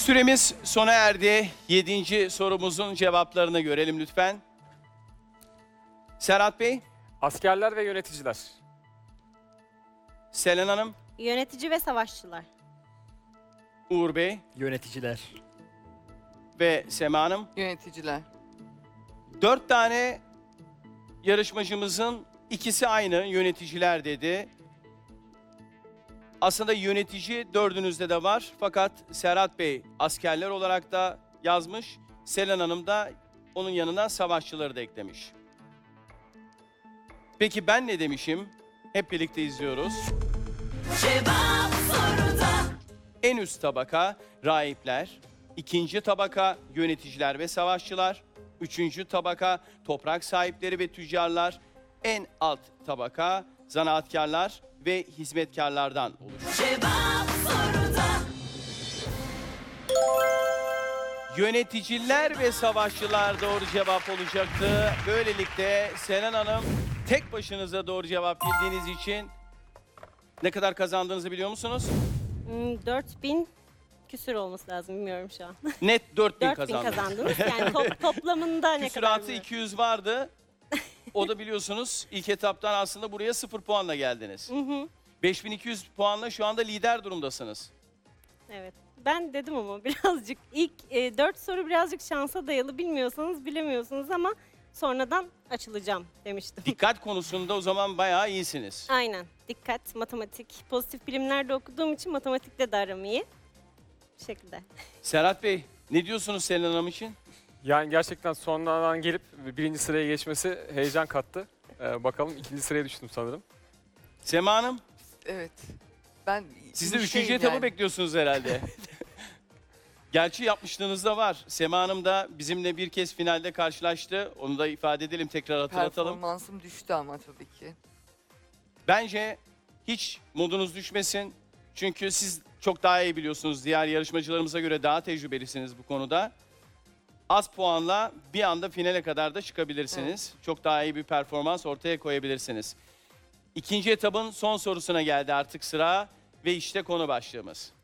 Süremiz sona erdi. 7. sorumuzun cevaplarını görelim lütfen. Serhat Bey, Askerler ve yöneticiler. Selen Hanım, Yönetici ve savaşçılar. Uğur Bey Yöneticiler. ve Sema Hanım. Yöneticiler. 4 tane yarışmacımızın ikisi aynı yöneticiler dedi. Aslında yönetici dördünüzde de var. Fakat Serhat Bey askerler olarak da yazmış. Selen Hanım da onun yanına savaşçıları da eklemiş. Peki ben ne demişim? Hep birlikte izliyoruz. Cevap soruda. En üst tabaka rahipler, ikinci tabaka yöneticiler ve savaşçılar, üçüncü tabaka toprak sahipleri ve tüccarlar, en alt tabaka zanaatkarlar ve hizmetkarlardan oluşur. Cevap soruda. Yöneticiler ve savaşçılar doğru cevap olacaktı. Böylelikle Selen Hanım tek başınıza doğru cevap bildiğiniz için ne kadar kazandığınızı biliyor musunuz? 4000 küsür olması lazım, bilmiyorum şu an. Net 4000 4000 kazandınız. kazandınız. Yani toplamında ne kadar? Küsuratı bilmiyorum. 200 vardı. O da biliyorsunuz ilk etaptan aslında buraya 0 puanla geldiniz. 5200 puanla şu anda lider durumdasınız. Evet. Ben dedim ama birazcık ilk 4 soru birazcık şansa dayalı, bilmiyorsanız bilemiyorsunuz ama sonradan açılacağım demiştim. Dikkat konusunda o zaman bayağı iyisiniz. Aynen. Dikkat, matematik, pozitif bilimlerde okuduğum için matematikte de aram iyi. Bu şekilde. Serhat Bey ne diyorsunuz Selen Hanım için? Yani gerçekten sonradan gelip birinci sıraya geçmesi heyecan kattı. Bakalım ikinci sıraya düştüm sanırım. Sema Hanım Evet. Ben siz de işteyim 3. etabı yani. bekliyorsunuz herhalde. Gerçi yapmışlığınız da var. Sema Hanım da bizimle bir kez finalde karşılaştı. Onu da ifade edelim, tekrar hatırlatalım. Performansım düştü ama tabii ki. Bence hiç modunuz düşmesin. Çünkü siz çok daha iyi biliyorsunuz. Diğer yarışmacılarımıza göre daha tecrübelisiniz bu konuda. Az puanla bir anda finale kadar da çıkabilirsiniz. Çok daha iyi bir performans ortaya koyabilirsiniz. İkinci etabın son sorusuna geldi artık sıra ve işte konu başlığımız.